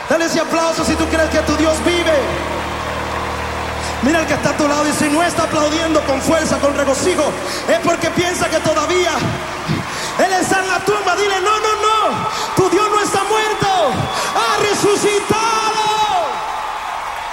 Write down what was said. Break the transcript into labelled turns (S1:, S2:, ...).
S1: Dale ese aplauso si tú crees que tu Dios vive. Mira el que está a tu lado y si no está aplaudiendo con fuerza, con regocijo, es porque piensa que todavía Él está en la tumba. Dile, no, no,